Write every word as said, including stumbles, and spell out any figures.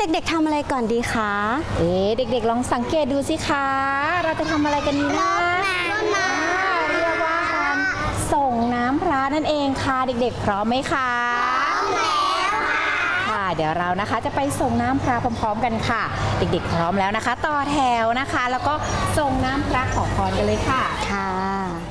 เด็กๆทำอะไรก่อนดีคะเอ๊ะเด็กๆลองสังเกตดูสิคะเราจะทำอะไรกันดีนะเรียกว่าการส่งน้ำพระนั่นเองค่ะเด็กๆพร้อมไหมคะพร้อมแล้วค่ะเดี๋ยวเรานะคะจะไปส่งน้ำพระพร้อมๆกันค่ะเด็กๆพร้อมแล้วนะคะต่อแถวนะคะแล้วก็ส่งน้ำพระขอพรกันเลยค่ะค่ะ